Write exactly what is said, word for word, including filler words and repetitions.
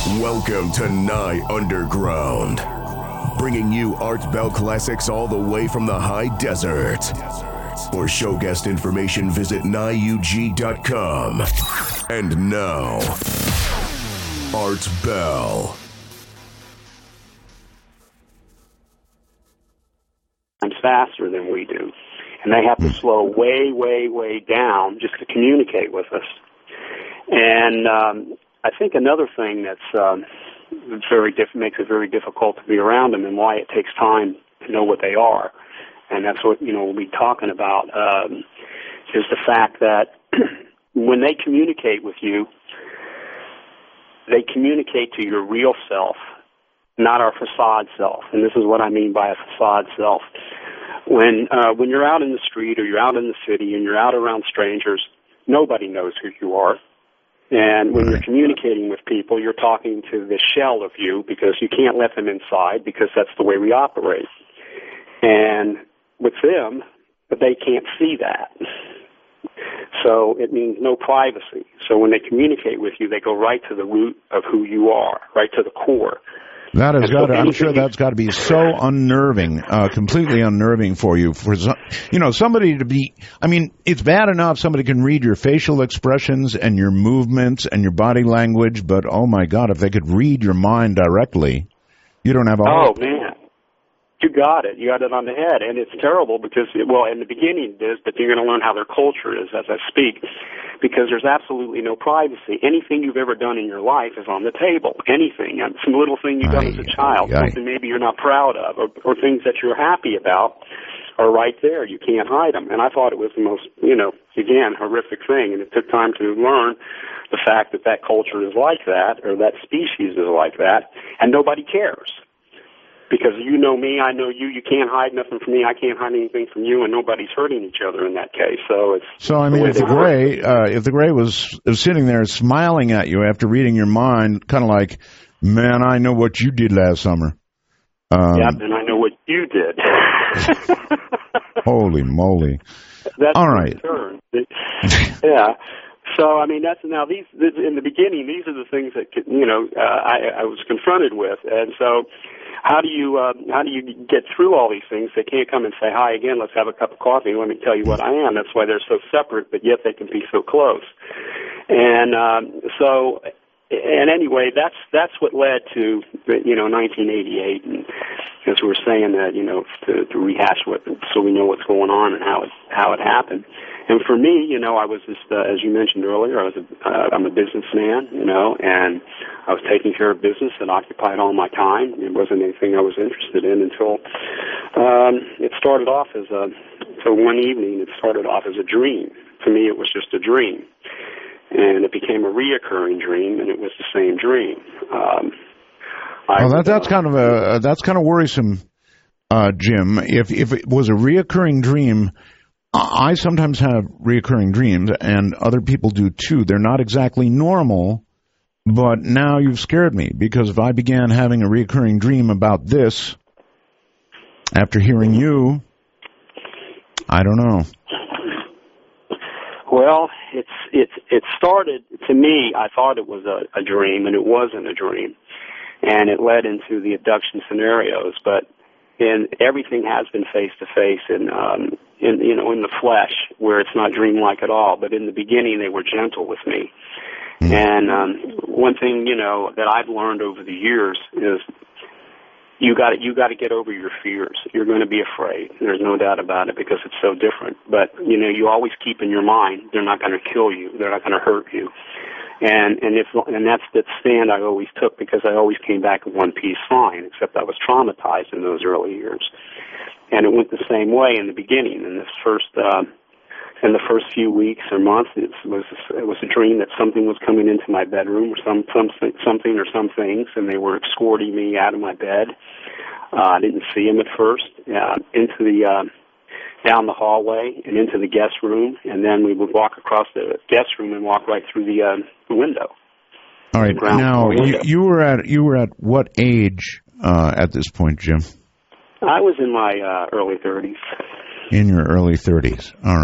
Welcome to Nye Underground, bringing you Art Bell classics all the way from the high desert. For show guest information, visit nye u g dot com. And now, Art Bell. Faster than we do, and they have to slow way, way, way down just to communicate with us. And um, I think another thing that's um, very diff- makes it very difficult to be around them, and why it takes time to know what they are, and that's what you know we'll be talking about, um, is the fact that when they communicate with you, they communicate to your real self, not our facade self. And this is what I mean by a facade self. When uh, when you're out in the street or you're out in the city and you're out around strangers, nobody knows who you are. And when you're communicating with people, you're talking to the shell of you because you can't let them inside because that's the way we operate. And with them, they can't see that. So it means no privacy. So when they communicate with you, they go right to the root of who you are, right to the core. That has got. To, I'm sure that's got to be so unnerving, uh, completely unnerving for you. For you know, somebody to be. I mean, it's bad enough somebody can read your facial expressions and your movements and your body language, but oh my God, if they could read your mind directly, you don't have a. Oh man, you got it. You got it on the head, and it's terrible because, well, in the beginning it is, but you're going to learn how their culture is as I speak. Because there's absolutely no privacy. Anything you've ever done in your life is on the table. Anything. Some little thing you've done aye, as a child, aye, something maybe you're not proud of, or, or things that you're happy about are right there. You can't hide them. And I thought it was the most, you know, again, horrific thing. And it took time to learn the fact that that culture is like that, or that species is like that, and nobody cares. Because you know me, I know you. You can't hide nothing from me. I can't hide anything from you, and nobody's hurting each other in that case. So it's so. I mean, if the gray, uh, if the gray was, was sitting there smiling at you after reading your mind, kind of like, "Man, I know what you did last summer." Um, yeah, and I know what you did. Holy moly! That's all right. Yeah. So, I mean, that's now these in the beginning. These are the things that you know uh, I, I was confronted with, and so. How do you uh, how do you get through all these things? They can't come and say, hi again, let's have a cup of coffee, let me tell you what I am. That's why they're so separate, but yet they can be so close. And um, so, and anyway, that's that's what led to, you know, nineteen eighty-eight, and as we were saying that, you know, to, to rehash what, so we know what's going on and how it, how it happened. And for me, you know, I was just, uh, as you mentioned earlier, I was a, uh, I'm a businessman, you know, and I was taking care of business that occupied all my time. It wasn't anything I was interested in until um, it started off as a, so one evening it started off as a dream. To me, it was just a dream. And it became a reoccurring dream, and it was the same dream. Um, well, that, that's kind of a, that's kind of worrisome, uh, Jim. If, if it was a reoccurring dream, I sometimes have reoccurring dreams, and other people do too. They're not exactly normal, but now you've scared me, because if I began having a reoccurring dream about this after hearing you, I don't know. Well, it's it's it started, to me, I thought it was a, a dream, and it wasn't a dream, and it led into the abduction scenarios, but and everything has been face-to-face and, um, in, you know, in the flesh, where it's not dreamlike at all. But in the beginning, they were gentle with me. Mm-hmm. And um, one thing, you know, that I've learned over the years is you got you got to get over your fears. You're going to be afraid. There's no doubt about it, because it's so different. But, you know, you always keep in your mind, they're not going to kill you. They're not going to hurt you. And and if and that's the stand I always took, because I always came back in one piece fine, except I was traumatized in those early years. And it went the same way in the beginning. In this first, uh, in the first few weeks or months, it was it was a dream that something was coming into my bedroom, or some something something or some things, and they were escorting me out of my bed. Uh, I didn't see them at first. Uh, into the uh, down the hallway and into the guest room, and then we would walk across the guest room and walk right through the, uh, the window. All right. Now, you, you were at you were at what age uh, at this point, Jim? I was in my uh, early thirties. In your early thirties. All right.